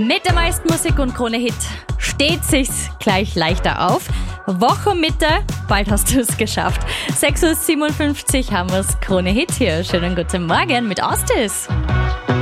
Mit der meisten Musik und Krone-Hit steht sich's gleich leichter auf. Wochenmitte, bald hast du es geschafft. 6:57 Uhr haben wir's, Krone-Hit hier. Schönen guten Morgen mit Ostis.